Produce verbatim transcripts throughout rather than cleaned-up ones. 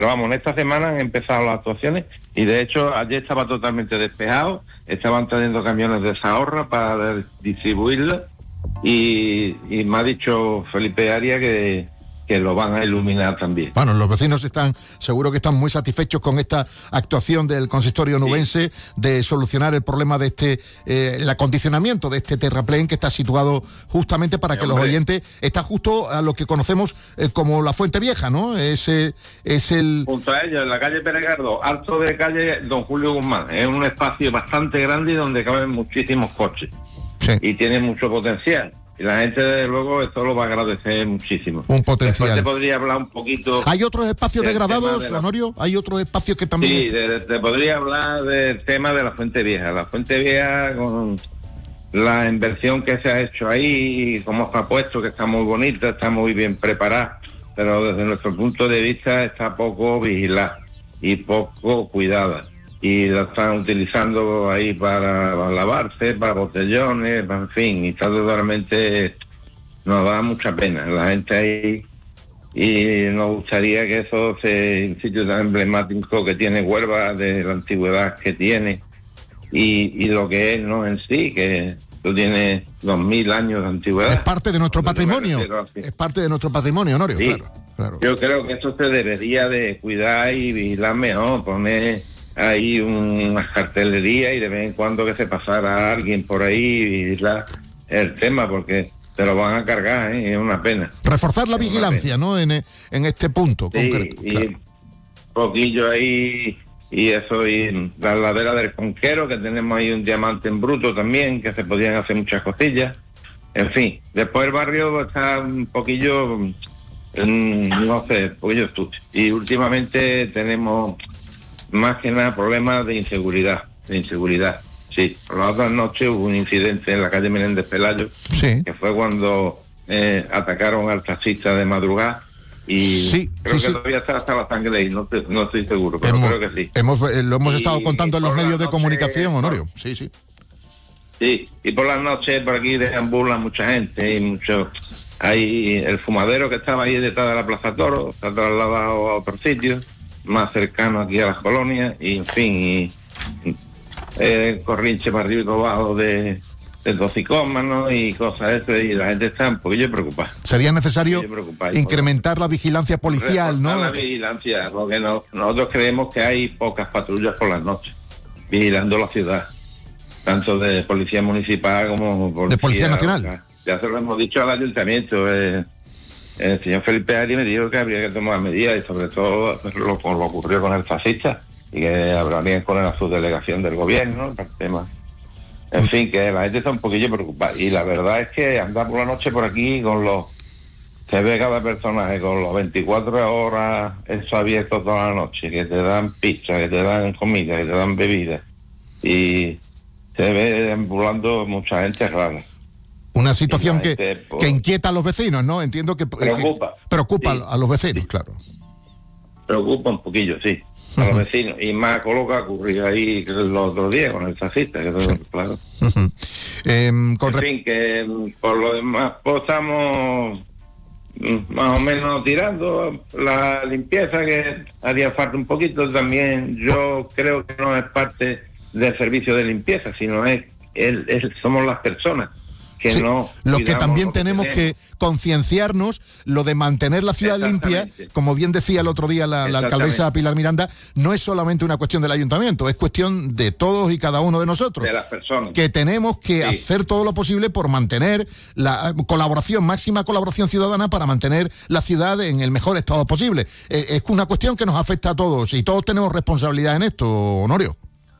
Pero vamos, en esta semana han empezado las actuaciones y de hecho ayer estaba totalmente despejado, estaban trayendo camiones de Zahorra para distribuirla y, y me ha dicho Felipe Arias que, que lo van a iluminar también. Bueno, los vecinos están, seguro que están muy satisfechos con esta actuación del consistorio nubense, sí, de solucionar el problema de este, eh, el acondicionamiento de este terraplén que está situado justamente para que, hombre, los oyentes, está justo a lo que conocemos eh, como la Fuente Vieja, ¿no? Ese es el... Junto a ello, en la calle Peregardo, alto de calle Don Julio Guzmán. Es un espacio bastante grande y donde caben muchísimos coches. Sí. Y tiene mucho potencial. Y la gente, desde luego, esto lo va a agradecer muchísimo. Un potencial. Después te podría hablar un poquito... ¿Hay otros espacios degradados, de la... Honorio? ¿Hay otros espacios que también...? Sí, de, de, te podría hablar del tema de la Fuente Vieja. La Fuente Vieja, con la inversión que se ha hecho ahí, cómo está puesto, que está muy bonita, está muy bien preparada, pero desde nuestro punto de vista está poco vigilada y poco cuidada. Y la están utilizando ahí para, para lavarse, para botellones, para, en fin, y está totalmente, nos da mucha pena la gente ahí, y nos gustaría que eso sea un sitio tan emblemático que tiene Huelva, de la antigüedad que tiene, y, y lo que es, ¿no?, en sí, que esto tiene dos mil años de antigüedad. Es parte de nuestro patrimonio, es parte de nuestro patrimonio, Honorio, sí, claro, claro. Yo creo que esto se debería de cuidar y vigilar mejor, poner... hay unas cartelerías y de vez en cuando que se pasara alguien por ahí y la, el tema, porque te lo van a cargar, ¿eh? Es una pena. Reforzar la es vigilancia, ¿no? En, en este punto sí, concreto. Y claro. Un poquillo ahí, y eso, y la ladera del Conquero, que tenemos ahí un diamante en bruto también, que se podían hacer muchas cosillas. En fin, después el barrio está un poquillo, no sé, un poquillo sucio. Y últimamente tenemos... más que nada problemas de inseguridad, de inseguridad. Sí, por la otra noche hubo un incidente en la calle Menéndez Pelayo, sí, que fue cuando eh, atacaron al taxista de madrugada y sí, creo sí, que sí. todavía está hasta la sangre ahí, no, te, no estoy seguro, pero hemos, creo que sí. Hemos, eh, lo hemos y, estado contando en los medios de noche, comunicación, Honorio. Sí, sí. Sí, y por las noches por aquí deambulan mucha gente y mucho... Hay el fumadero que estaba ahí detrás de la Plaza Toro, está trasladado a otro sitio más cercano aquí a las colonias, y en fin, y, y eh, corrinche para arriba y para abajo de, de toxicómanos y cosas de eso, y la gente está un poquillo preocupada. Sería necesario incrementar la vigilancia policial, ¿no? La vigilancia, porque no, nosotros creemos que hay pocas patrullas por las noches vigilando la ciudad, tanto de policía municipal como policía, de policía nacional. Ya, ya se lo hemos dicho al ayuntamiento. Eh, El señor Felipe Arias me dijo que habría que tomar medidas, y sobre todo lo, lo ocurrió con el fascista, y que hablarían con la subdelegación del gobierno, el tema. En fin, que la gente está un poquillo preocupada, y la verdad es que andar por la noche por aquí con los... se ve cada personaje con los veinticuatro horas eso abierto toda la noche, que te dan pizza, que te dan comida, que te dan bebida, y se ve ambulando mucha gente rara. Una situación que, por... que inquieta a los vecinos, ¿no? Entiendo que preocupa, que preocupa sí, a los vecinos, sí. Claro. Preocupa un poquillo, sí, a uh-huh. los vecinos. Y más con lo que ocurrió ahí los otros días con el taxista, que sí. Claro. Uh-huh. Eh, con en re... fin, que por lo demás pues estamos más o menos tirando la limpieza, que haría falta un poquito también. Yo creo que no es parte del servicio de limpieza, sino es, el, es somos las personas. Que sí, no los que también lo que tenemos, tenemos que concienciarnos, lo de mantener la ciudad limpia, como bien decía el otro día la, la alcaldesa Pilar Miranda, no es solamente una cuestión del ayuntamiento, es cuestión de todos y cada uno de nosotros. De las personas. Que tenemos que sí. hacer todo lo posible por mantener la colaboración, máxima colaboración ciudadana para mantener la ciudad en el mejor estado posible. Eh, es una cuestión que nos afecta a todos y todos tenemos responsabilidad en esto, Honorio.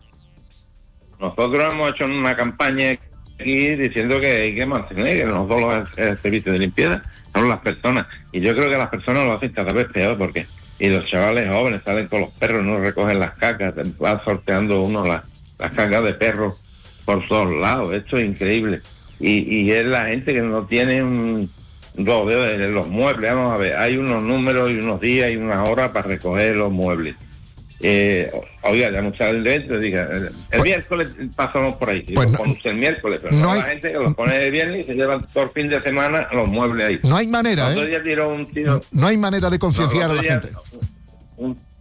Nosotros hemos hecho una campaña aquí diciendo que hay que mantener, que no solo es el servicio de limpieza, son las personas, y yo creo que las personas lo hacen cada vez peor, porque y los chavales jóvenes salen con los perros, no recogen las cacas, van sorteando uno las, las cacas de perros por todos lados. Esto es increíble, y, y es la gente que no tiene un rodeo de los muebles. Vamos a ver, hay unos números y unos días y unas horas para recoger los muebles. Eh, oiga, ya mucha gente diga, el, el pues, miércoles pasamos por ahí, pues no, el miércoles, pero no hay, la gente que los pone el viernes y se llevan todo el fin de semana los muebles ahí. No hay manera, ¿eh? Día tiró un tiro, no hay manera de concienciar no, a la día, gente. un